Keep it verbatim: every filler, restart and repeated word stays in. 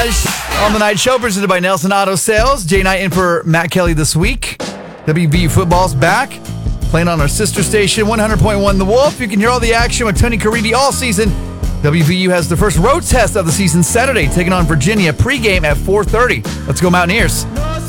Garage on the night show, presented by Nelson Auto Sales. Jay Knight in for Matt Kelly this week. W V U football's back, playing on our sister station, one hundred point one The Wolf. You can hear all the action with Tony Caridi all season. W V U has the first road test of the season Saturday, taking on Virginia pregame at four thirty. Let's go Mountaineers.